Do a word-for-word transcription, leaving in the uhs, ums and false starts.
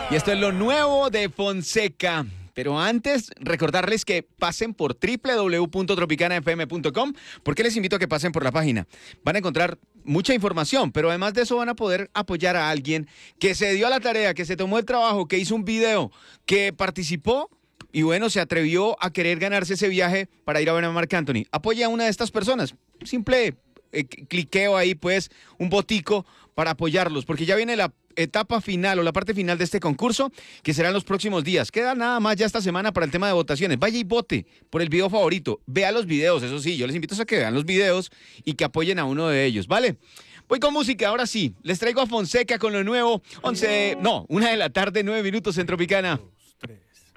Y esto es lo nuevo de Fonseca. Pero antes, recordarles que pasen por doble u doble u doble u punto tropicana f m punto com, porque les invito a que pasen por la página. Van a encontrar mucha información, pero además de eso van a poder apoyar a alguien que se dio a la tarea, que se tomó el trabajo, que hizo un video, que participó y bueno, se atrevió a querer ganarse ese viaje para ir a ver a Marc Anthony. Apoya a una de estas personas. Simple eh, cliqueo ahí, pues, un botico para apoyarlos, porque ya viene la etapa final o la parte final de este concurso, que será en los próximos días. Queda nada más ya esta semana para el tema de votaciones. Vaya y vote por el video favorito. Vea los videos, eso sí, yo les invito a que vean los videos y que apoyen a uno de ellos, ¿vale? Voy con música, ahora sí. Les traigo a Fonseca con lo nuevo. once, no, una de la tarde, nueve minutos en Tropicana.